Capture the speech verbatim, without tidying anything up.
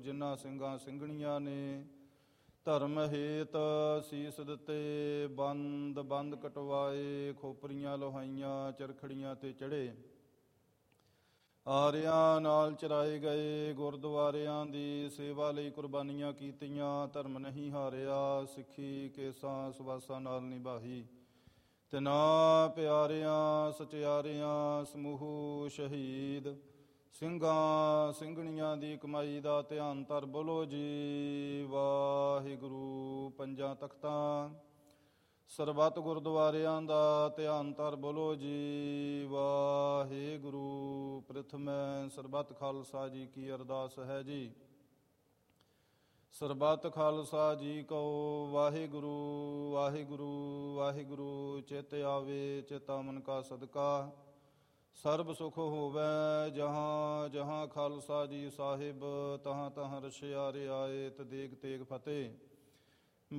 ਜਿਨ੍ਹਾਂ ਸਿੰਘਾਂ ਸਿੰਘਣੀਆਂ ਨੇ ਧਰਮ ਹੇਤ ਸੀਸ ਦਿੱਤੇ, ਬੰਦ ਬੰਦ ਕਟਵਾਏ, ਖੋਪਰੀਆਂ ਲੋਹਾਈਆਂ, ਚਰਖੜੀਆਂ ਤੇ ਚੜ੍ਹੇ, ਆਰਿਆਂ ਨਾਲ ਚਰਾਏ ਗਏ, ਗੁਰਦੁਆਰਿਆਂ ਦੀ ਸੇਵਾ ਲਈ ਕੁਰਬਾਨੀਆਂ ਕੀਤੀਆਂ, ਧਰਮ ਨਹੀਂ ਹਾਰਿਆ, ਸਿੱਖੀ ਕੇਸਾਂ ਸੁਵਾਸਾਂ ਨਾਲ ਨਿਭਾਈ, ਤਿਨਾਂ ਪਿਆਰਿਆਂ ਸਚਿਆਰਿਆਂ ਸਮੂਹ ਸ਼ਹੀਦ ਸਿੰਘਾਂ ਸਿੰਘਣੀਆਂ ਦੀ ਕਮਾਈ ਦਾ ਧਿਆਨ ਧਰ ਬੋਲੋ ਜੀ ਵਾਹਿਗੁਰੂ। ਪੰਜਾਂ ਤਖਤਾਂ ਸਰਬੱਤ ਗੁਰਦੁਆਰਿਆਂ ਦਾ ਧਿਆਨ ਧਰ ਬੋਲੋ ਜੀ ਵਾਹਿਗੁਰੂ। ਪ੍ਰਥਮੈ ਸਰਬੱਤ ਖਾਲਸਾ ਜੀ ਕੀ ਅਰਦਾਸ ਹੈ ਜੀ। ਸਰਬੱਤ ਖਾਲਸਾ ਜੀ ਕਉ ਵਾਹਿਗੁਰੂ ਵਾਹਿਗੁਰੂ ਵਾਹਿਗੁਰੂ। ਚਿਤ ਆਵੇ ਚਿਤਾ ਮਨ ਕਾ ਸਦਕਾ, ਸਰਬ ਸੁਖ ਹੋਵੈ ਜਹਾਂ ਜਹਾਂ। ਖਾਲਸਾ ਜੀ ਸਾਹਿਬ ਤਹਾਂ ਤਹਾਂ ਰਛਿਆ ਰਿਆਇਤ ਦੇਗ ਤੇਗ ਫਤਿਹ।